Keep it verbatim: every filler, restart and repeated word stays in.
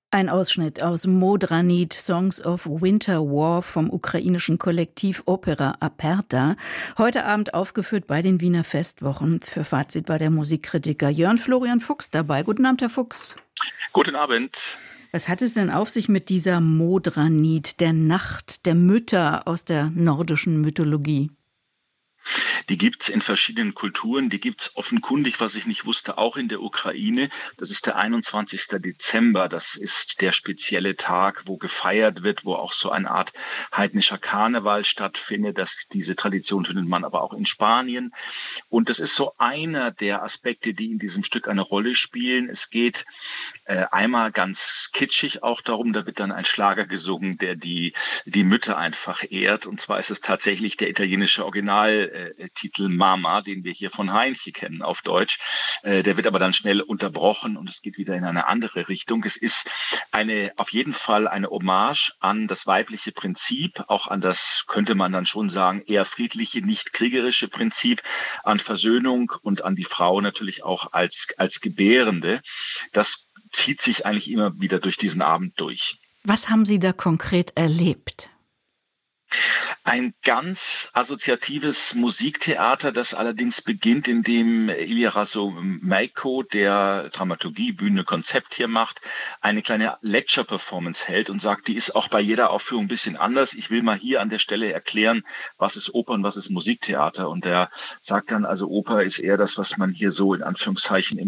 Ein Ausschnitt aus Modranit Songs of Winter War vom ukrainischen Kollektiv Opera Aperta. Heute Abend aufgeführt bei den Wiener Festwochen. Für Fazit war der Musikkritiker Jörn Florian Fuchs dabei. Guten Abend, Herr Fuchs. Guten Abend. Was hat es denn auf sich mit dieser Modranit, der Nacht der Mütter aus der nordischen Mythologie? Die gibt's in verschiedenen Kulturen, die gibt's offenkundig, was ich nicht wusste, auch in der Ukraine. Das ist der einundzwanzigste Dezember, das ist der spezielle Tag, wo gefeiert wird, wo auch so eine Art heidnischer Karneval stattfindet. Das, diese Tradition findet man aber auch in Spanien. Und das ist so einer der Aspekte, die in diesem Stück eine Rolle spielen. Es geht äh, einmal ganz kitschig auch darum, da wird dann ein Schlager gesungen, der die, die Mütter einfach ehrt. Und zwar ist es tatsächlich der italienische Original äh, Titel Mama, den wir hier von Heinche kennen auf Deutsch. Äh, der wird aber dann schnell unterbrochen und es geht wieder in eine andere Richtung. Es ist eine, auf jeden Fall eine Hommage an das weibliche Prinzip, auch an das, könnte man dann schon sagen, eher friedliche, nicht kriegerische Prinzip, an Versöhnung und an die Frau natürlich auch als, als Gebärende. Das zieht sich eigentlich immer wieder durch diesen Abend durch. Was haben Sie da konkret erlebt? Ein ganz assoziatives Musiktheater, das allerdings beginnt, indem Ilya Rasomayko, der Dramaturgie, Bühne, Konzept hier macht, eine kleine Lecture-Performance hält und sagt, die ist auch bei jeder Aufführung ein bisschen anders. Ich will mal hier an der Stelle erklären, was ist Oper und was ist Musiktheater. Und er sagt dann, also Oper ist eher das, was man hier so in Anführungszeichen im